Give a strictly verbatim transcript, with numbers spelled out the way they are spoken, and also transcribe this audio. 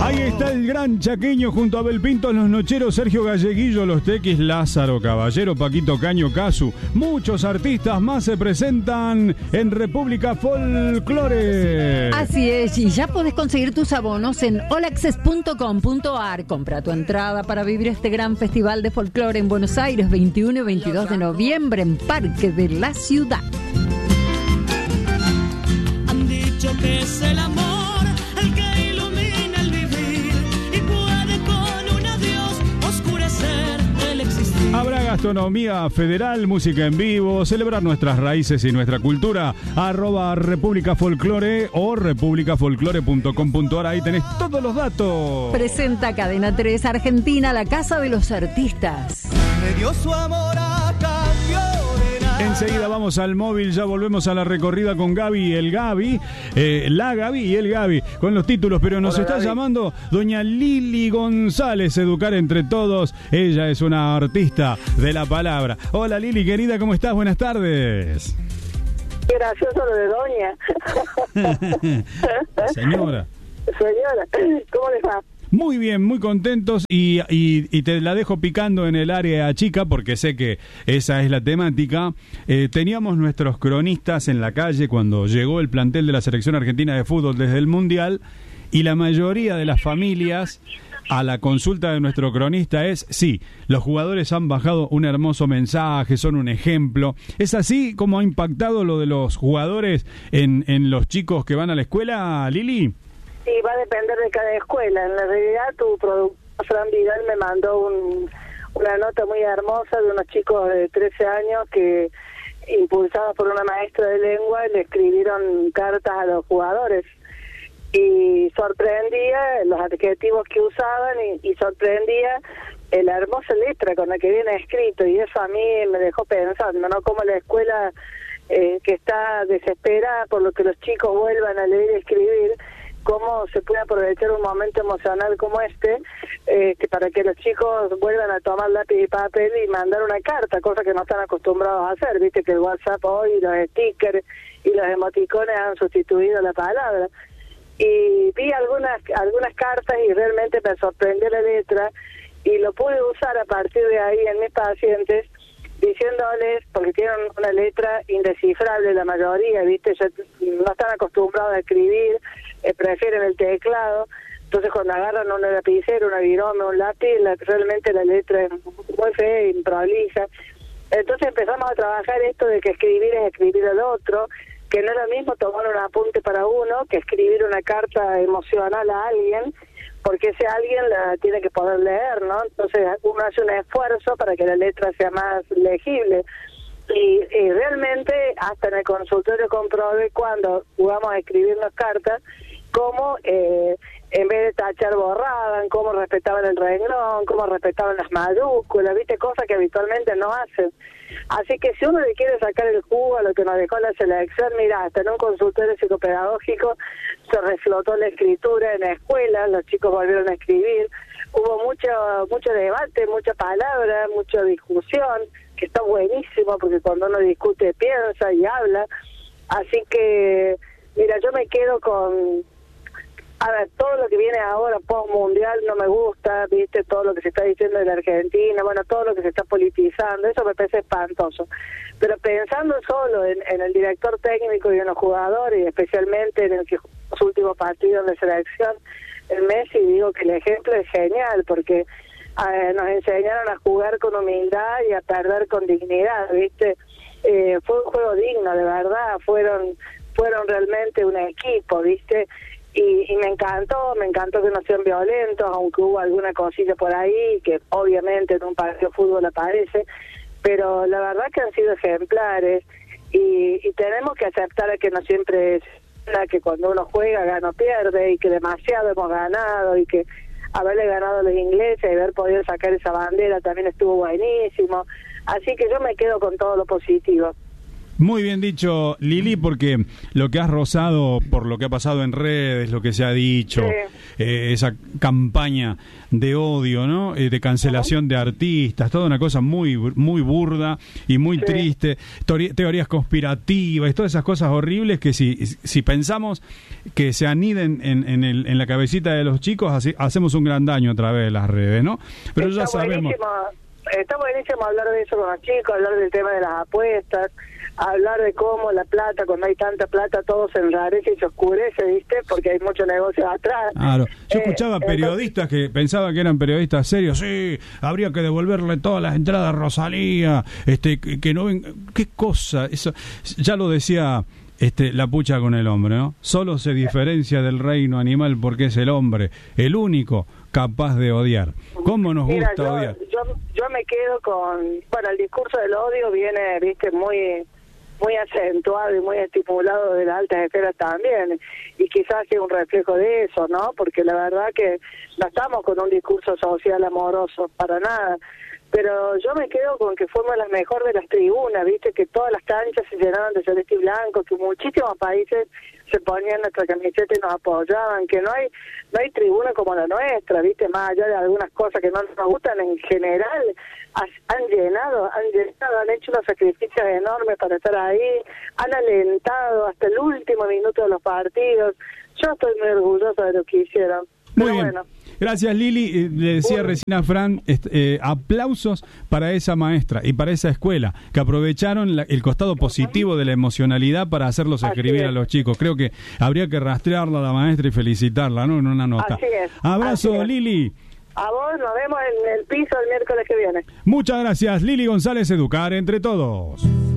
Ahí está el gran chaqueño junto a Abel Pinto, los nocheros, Sergio Galleguillo, los tequis, Lázaro Caballero, Paquito Caño, Casu. Muchos artistas más se presentan en República Folklore. Así es, y ya podés conseguir tus abonos en all access punto com punto a r. Compra tu entrada para vivir este gran festival de folclore en Buenos Aires, veintiuno y veintidós de noviembre en Parque de la Ciudad. Han dicho que es el amor el que ilumina el vivir y puede con un adiós oscurecer el existir. Habrá gastronomía federal, música en vivo, celebrar nuestras raíces y nuestra cultura. Arroba República Folklore o república folklore punto com punto a r. Ahí tenés todos los datos. Presenta Cadena tres Argentina, la casa de los artistas. Me dio su amor a cambio de nada. Enseguida vamos al móvil, ya volvemos a la recorrida con Gaby y el Gaby, eh, la Gaby y el Gaby, con los títulos, pero nos Hola, está Gaby. llamando doña Lili González, Educar entre Todos. Ella es una artista de la palabra. Hola Lili, querida, ¿cómo estás? Buenas tardes. Qué gracioso lo de doña. Señora. Señora, ¿cómo les va? Muy bien, muy contentos y, y, y te la dejo picando en el área chica porque sé que esa es la temática. Eh, teníamos nuestros cronistas en la calle cuando llegó el plantel de la selección argentina de fútbol desde el Mundial y la mayoría de las familias a la consulta de nuestro cronista es, sí, los jugadores han bajado un hermoso mensaje, son un ejemplo. ¿Es así como ha impactado lo de los jugadores en, en los chicos que van a la escuela, Lili? Sí, va a depender de cada escuela. En la realidad, tu productor Fran Vidal me mandó un, una nota muy hermosa de unos chicos de trece años que, impulsados por una maestra de lengua, le escribieron cartas a los jugadores. Y sorprendía los adjetivos que usaban y, y sorprendía la hermosa letra con la que viene escrito. Y eso a mí me dejó pensando, ¿no? Cómo la escuela eh, que está desesperada por lo que los chicos vuelvan a leer y escribir, cómo se puede aprovechar un momento emocional como este eh, que para que los chicos vuelvan a tomar lápiz y papel y mandar una carta, cosa que no están acostumbrados a hacer. Viste que el WhatsApp hoy, los stickers y los emoticones han sustituido la palabra. Y vi algunas algunas cartas y realmente me sorprendió la letra y lo pude usar a partir de ahí en mis pacientes, diciéndoles, porque tienen una letra indescifrable la mayoría, viste, ya no están acostumbrados a escribir, eh, prefieren el teclado, entonces cuando agarran una lapicera, una virome, un lápiz, la, realmente la letra es muy fea y prolija. Entonces empezamos a trabajar esto de que escribir es escribir al otro, que no es lo mismo tomar un apunte para uno que escribir una carta emocional a alguien, porque ese alguien la tiene que poder leer, ¿no? Entonces uno hace un esfuerzo para que la letra sea más legible. Y, y realmente hasta en el consultorio comprobé cuando jugamos a escribirnos cartas, cómo eh, en vez de tachar borraban, cómo respetaban el renglón, cómo respetaban las mayúsculas, viste, cosas que habitualmente no hacen. Así que si uno le quiere sacar el jugo a lo que nos dejó la selección, mira, hasta en un consultorio psicopedagógico se reflotó la escritura en la escuela, los chicos volvieron a escribir, hubo mucho mucho debate, mucha palabra, mucha discusión, que está buenísimo porque cuando uno discute piensa y habla. Así que, mira, yo me quedo con... A ver, todo lo que viene ahora post-mundial no me gusta, viste, todo lo que se está diciendo de la Argentina, bueno, todo lo que se está politizando, eso me parece espantoso. Pero pensando solo en, en el director técnico y en los jugadores, y especialmente en el que los últimos partidos de selección, el Messi, digo que el ejemplo es genial, porque eh, nos enseñaron a jugar con humildad y a perder con dignidad, viste. Eh, fue un juego digno, de verdad, fueron, fueron realmente un equipo, viste. Y, y me encantó, me encantó que no sean violentos, aunque hubo alguna cosilla por ahí, que obviamente en un partido de fútbol aparece, pero la verdad que han sido ejemplares y, y tenemos que aceptar que no siempre es que cuando uno juega gana o pierde y que demasiado hemos ganado y que haberle ganado a los ingleses y haber podido sacar esa bandera también estuvo buenísimo, así que yo me quedo con todo lo positivo. Muy bien dicho, Lili, porque lo que has rozado por lo que ha pasado en redes, lo que se ha dicho, sí. eh, esa campaña de odio, ¿no? Eh, de cancelación de artistas, toda una cosa muy muy burda y muy Sí. triste, teori- teorías conspirativas y todas esas cosas horribles que si, si pensamos que se aniden en, en, el, en la cabecita de los chicos, así, hacemos un gran daño a través de las redes, ¿no? Pero está ya sabemos... Buenísimo, está buenísimo hablar de eso con los chicos, hablar del tema de las apuestas, hablar de cómo la plata, cuando hay tanta plata, todo se enrarece y se oscurece, ¿viste? Porque hay mucho negocio atrás. Claro, yo Eh, escuchaba entonces- periodistas que pensaban que eran periodistas serios, sí, habría que devolverle todas las entradas a Rosalía, este, que, que no ven, qué cosa, eso, ya lo decía este, la pucha con el hombre, ¿no? Solo se diferencia del reino animal porque es el hombre, el único capaz de odiar. ¿Cómo nos Mira, gusta yo, odiar? yo, yo me quedo con, bueno, el discurso del odio viene, viste, muy muy acentuado y muy estimulado de las altas esferas también, y quizás sea un reflejo de eso, ¿no? Porque la verdad que no estamos con un discurso social amoroso, para nada, pero yo me quedo con que fuimos las mejores de las tribunas, viste, que todas las canchas se llenaban de celeste y blanco, que muchísimos países se ponían nuestra camiseta y nos apoyaban, que no hay no hay tribuna como la nuestra, viste, más allá de algunas cosas que no nos gustan, en general has- han llenado, han llenado, han hecho unos sacrificios enormes para estar ahí, han alentado hasta el último minuto de los partidos. Yo estoy muy orgullosa de lo que hicieron. Muy Pero bien. bueno. Gracias, Lili. Eh, Le decía Bueno. recién a Fran, est- eh, aplausos para esa maestra y para esa escuela, que aprovecharon la- el costado positivo de la emocionalidad para hacerlos Así escribir es. a los chicos. Creo que habría que rastrearla a la maestra y felicitarla, ¿no? En una nota. Así es, Abrazo, así es. Lili. A vos nos vemos en el piso el miércoles que viene. Muchas gracias, Lili González, Educar entre Todos.